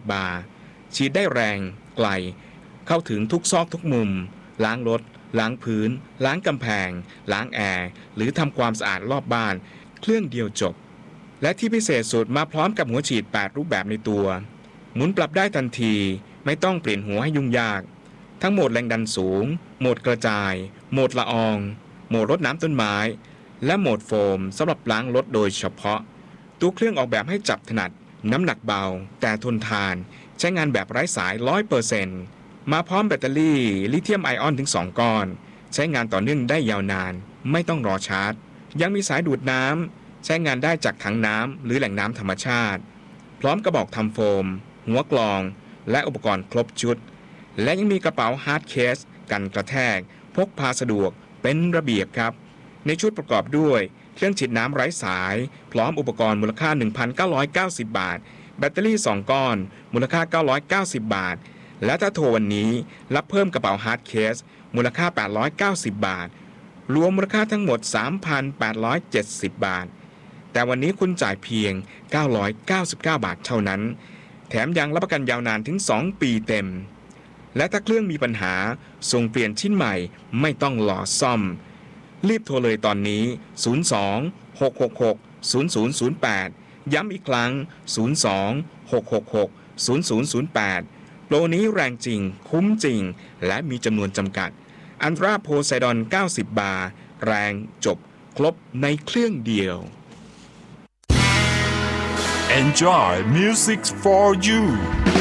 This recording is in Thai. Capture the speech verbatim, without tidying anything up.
บาร์ฉีดได้แรงไกลเข้าถึงทุกซอกทุกมุมล้างรถล้างพื้นล้างกำแพงล้างแอร์หรือทำความสะอาดรอบบ้านเครื่องเดียวจบและที่พิเศษสุดมาพร้อมกับหัวฉีดแปดรูปแบบในตัวหมุนปรับได้ทันทีไม่ต้องเปลี่ยนหัวให้ยุ่งยากทั้งโหมดแรงดันสูงโหมดกระจายโหมดละอองโหมดรดน้ำต้นไม้และโหมดโฟมสำหรับล้างรถโดยเฉพาะตัวเครื่องออกแบบให้จับถนัดน้ำหนักเบาแต่ทนทานใช้งานแบบไร้สาย ร้อยเปอร์เซ็นต์ มาพร้อมแบตเตอรี่ลิเธียมไอออนถึงสองก้อนใช้งานต่อเนื่องได้ยาวนานไม่ต้องรอชาร์จยังมีสายดูดน้ำใช้งานได้จากถังน้ำหรือแหล่งน้ำธรรมชาติพร้อมกระบอกทำโฟมหัวกรองและอุปกรณ์ครบชุดและยังมีกระเป๋าฮาร์ดเคสกันกระแทกพกพาสะดวกเป็นระเบียบครับในชุดประกอบด้วยเครื่องฉีดน้ำไร้สายพร้อมอุปกรณ์มูลค่า หนึ่งพันเก้าร้อยเก้าสิบ บาทแบตเตอรี่สองก้อนมูลค่าเก้าร้อยเก้าสิบบาทและถ้าโทรวันนี้รับเพิ่มกระเป๋าฮาร์ดเคสมูลค่าแปดร้อยเก้าสิบบาทรวมมูลค่าทั้งหมด สามพันแปดร้อยเจ็ดสิบ บาทแต่วันนี้คุณจ่ายเพียงเก้าร้อยเก้าสิบเก้าบาทเท่านั้นแถมยังรับประกันยาวนานถึงสองปีเต็มและถ้าเครื่องมีปัญหาส่งเปลี่ยนชิ้นใหม่ไม่ต้องรอซ่อมรีบโทรเลยตอนนี้ศูนย์ สอง หก หก หก ศูนย์ ศูนย์ ศูนย์ แปดย้ำอีกครั้งศูนย์ สอง หก หก หก ศูนย์ ศูนย์ ศูนย์ แปดโปรนี้แรงจริงคุ้มจริงและมีจำนวนจำกัดอันตราโพไซดอนเก้าสิบบาร์แรงจบครบในเครื่องเดียว Enjoy music for you